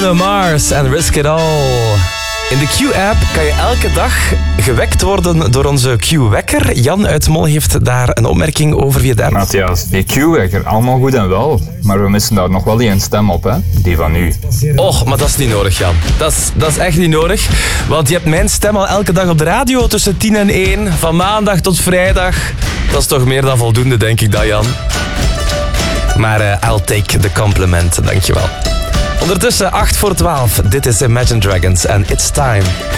Bruno Mars en Risk It All. In de Q-app kan je elke dag gewekt worden door onze Q-wekker. Jan uit Mol heeft daar een opmerking over via de app. Matthias, die Q-wekker, allemaal goed en wel. Maar we missen daar nog wel die een stem op, hè? Die van u. Och, maar dat is niet nodig, Jan. Dat is echt niet nodig. Want je hebt mijn stem al elke dag op de radio tussen 10 en 1. Van maandag tot vrijdag. Dat is toch meer dan voldoende, denk ik, dat, Jan. Maar I'll take the compliment, dankjewel. Ondertussen 8 voor 12. Dit is Imagine Dragons en It's Time.